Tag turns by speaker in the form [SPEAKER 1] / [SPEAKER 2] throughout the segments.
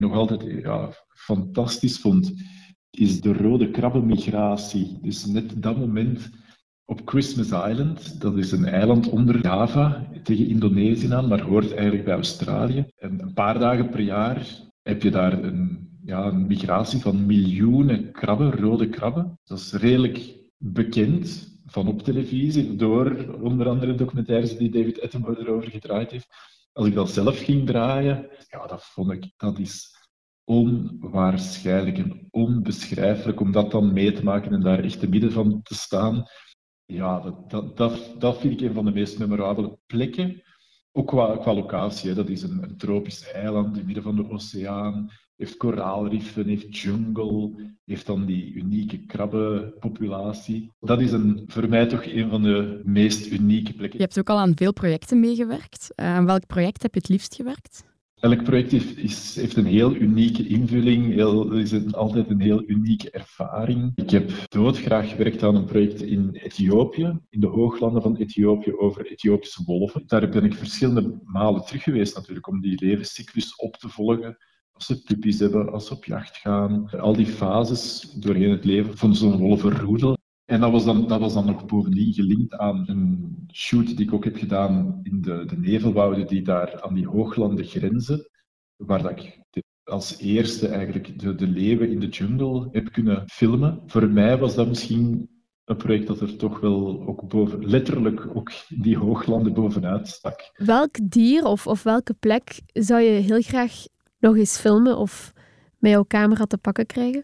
[SPEAKER 1] nog altijd fantastisch vond, is de rode krabbenmigratie. Dus net dat moment op Christmas Island, dat is een eiland onder Java, tegen Indonesië aan, maar hoort eigenlijk bij Australië. En een paar dagen per jaar heb je daar een migratie van miljoenen krabben, rode krabben. Dat is redelijk bekend van op televisie, door onder andere documentaires die David Attenborough erover gedraaid heeft. Als ik dat zelf ging draaien, dat is onwaarschijnlijk en onbeschrijfelijk om dat dan mee te maken en daar echt te midden van te staan. Ja, dat vind ik een van de meest memorabele plekken. Ook qua locatie. Hè. Dat is een tropisch eiland in het midden van de oceaan. Heeft koraalriffen, heeft jungle, heeft dan die unieke krabbenpopulatie. Dat is voor mij toch een van de meest unieke plekken.
[SPEAKER 2] Je hebt ook al aan veel projecten meegewerkt. Aan welk project heb je het liefst gewerkt?
[SPEAKER 1] Elk project heeft een heel unieke invulling, is altijd een heel unieke ervaring. Ik heb doodgraag gewerkt aan een project in Ethiopië, in de hooglanden van Ethiopië, over Ethiopische wolven. Daar ben ik verschillende malen terug geweest natuurlijk, om die levenscyclus op te volgen. Als ze puppies hebben, als ze op jacht gaan, al die fases doorheen het leven van zo'n wolvenroedel. En dat was dan nog bovendien gelinkt aan een shoot die ik ook heb gedaan in de nevelwouden die daar aan die hooglanden grenzen, waar dat ik als eerste eigenlijk de leeuwen in de jungle heb kunnen filmen. Voor mij was dat misschien een project dat er toch wel ook letterlijk ook die hooglanden bovenuit stak.
[SPEAKER 3] Welk dier of welke plek zou je heel graag nog eens filmen of met jouw camera te pakken krijgen?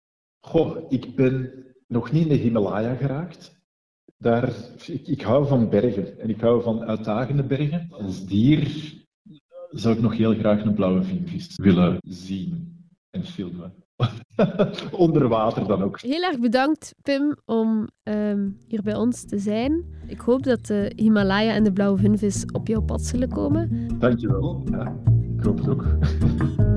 [SPEAKER 1] Ik ben nog niet in de Himalaya geraakt. Ik hou van bergen en ik hou van uitdagende bergen. Als dier zou ik nog heel graag een blauwe vinvis willen zien en filmen. Onder water dan ook.
[SPEAKER 3] Heel erg bedankt, Pim, om hier bij ons te zijn. Ik hoop dat de Himalaya en de blauwe vinvis op jouw pad zullen komen.
[SPEAKER 1] Dankjewel. Ja, ik hoop het ook.